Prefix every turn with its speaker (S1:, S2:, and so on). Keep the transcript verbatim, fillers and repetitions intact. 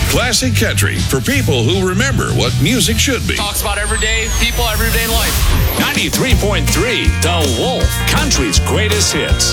S1: Classic country for people who remember what music should be.
S2: Talks about everyday people, everyday life.
S3: ninety-three point three The Wolf, country's greatest hits.